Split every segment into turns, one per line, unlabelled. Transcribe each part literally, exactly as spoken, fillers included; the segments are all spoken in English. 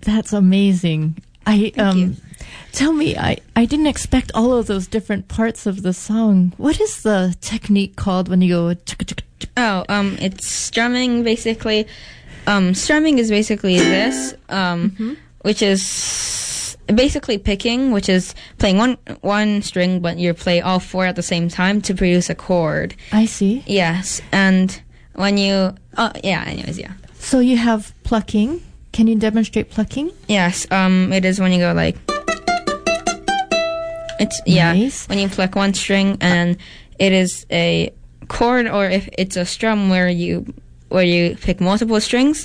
That's amazing. I
Thank
um
you.
Tell me, I, I didn't expect all of those different parts of the song. What is the technique called when you go chicka chicka chicka?
Oh, um, it's strumming basically. Um, strumming is basically this, um,
Mm-hmm.
which is basically picking, which is playing one one string, but you play all four at the same time to produce a chord.
I see.
Yes, and when you, oh yeah, anyways, yeah.
So you have plucking. Can you demonstrate plucking?
Yes, um, it is when you go like, it's, yeah,
Nice.
when you pluck one string, and it is a chord, or if it's a strum where you, where you pick multiple strings.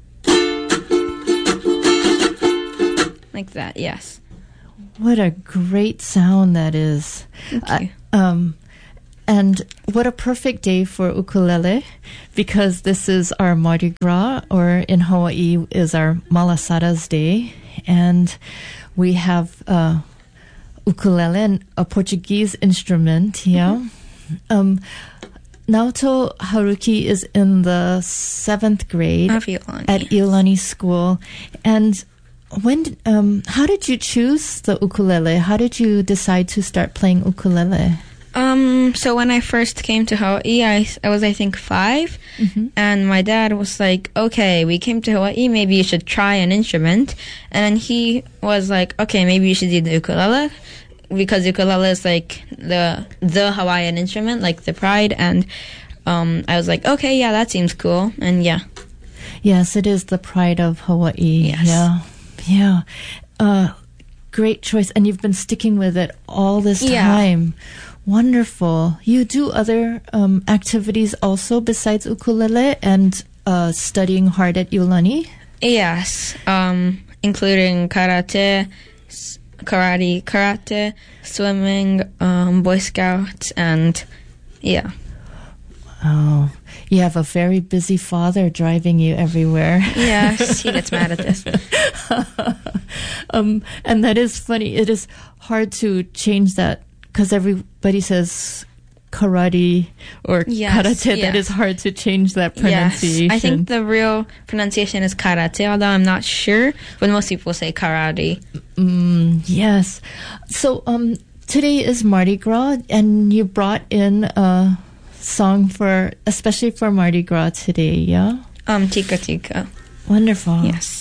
Like that, yes.
What a great sound that is.
Thank you.
Uh, um, and what a perfect day for ukulele, because this is our Mardi Gras, or in Hawaii is our Malasada's Day. And we have uh, ukulele, a Portuguese instrument, yeah. Mm-hmm. Um, Naoto Haruki is in the seventh grade
Of Iolani.
at Iolani School. And when, did- um, how did you choose the ukulele? How did you decide to start playing ukulele?
Um, so when I first came to Hawaii, I, I was, I think, five.
Mm-hmm.
And my dad was like, okay, we came to Hawaii, maybe you should try an instrument. And then he was like, okay, maybe you should do the ukulele, because ukulele is like the the Hawaiian instrument, like the pride. And um, I was like, okay, yeah, that seems cool. And yeah.
Yes, it is the pride of Hawaii.
Yes.
Yeah. Yeah. Uh, great choice. And you've been sticking with it all this
Yeah.
time. Wonderful. You do other um, activities also besides ukulele and uh, studying hard at Iolani?
Yes, um, including karate, s- karate, karate, swimming, um, Boy Scouts, and yeah.
Oh, you have a very busy father driving you everywhere.
Yes, he gets mad at this.
um, and that is funny. It is hard to change that because everybody says karate or
Yes,
karate.
yes.
That is hard to change that
Yes,
pronunciation.
I think the real pronunciation is karate, although I'm not sure, but most people say karate.
Mm, yes. So um, today is Mardi Gras, and you brought in a song for, especially for Mardi Gras today, yeah?
Um, tika tika.
Wonderful.
Yes.